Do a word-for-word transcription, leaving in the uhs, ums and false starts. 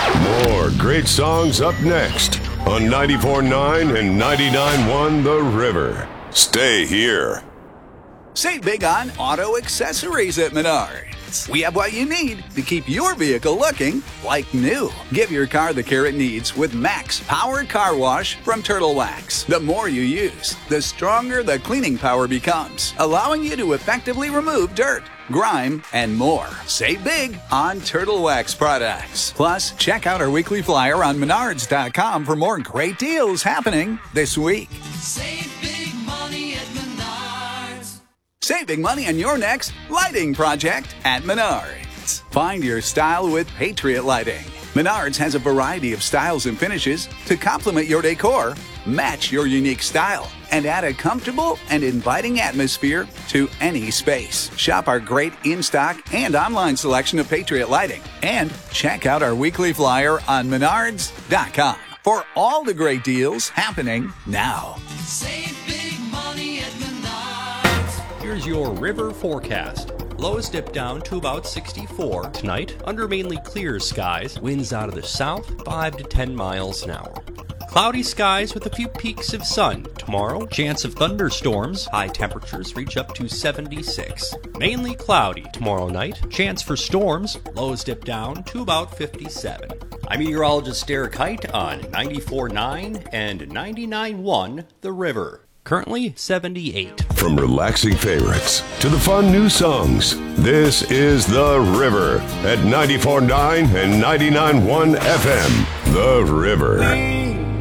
More great songs up next on ninety-four point nine and ninety-nine point one The River. Stay here. Save big on auto accessories at Menards. We have what you need to keep your vehicle looking like new. Give your car the care it needs with Max Power Car Wash from Turtle Wax. The more you use, the stronger the cleaning power becomes, allowing you to effectively remove dirt, grime, and more. Save big on Turtle Wax products. Plus, check out our weekly flyer on menards dot com for more great deals happening this week. Save big money at Menards. Save big money on your next lighting project at Menards. Find your style with Patriot Lighting. Menards has a variety of styles and finishes to complement your decor, match your unique style, and add a comfortable and inviting atmosphere to any space. Shop our great in-stock and online selection of Patriot Lighting. And check out our weekly flyer on menards dot com for all the great deals happening now. Save big money at Menards. Here's your river forecast. Lows dip down to about sixty-four tonight under mainly clear skies. Winds out of the south, five to ten miles an hour. Cloudy skies with a few peaks of sun. Tomorrow, chance of thunderstorms. High temperatures reach up to seventy-six. Mainly cloudy tomorrow night. Chance for storms. Lows dip down to about fifty-seven. I'm meteorologist Derek Height on ninety-four point nine and ninety-nine point one The River. Currently seventy-eight. From relaxing favorites to the fun new songs, this is The River at ninety-four point nine and ninety-nine point one F M. The River.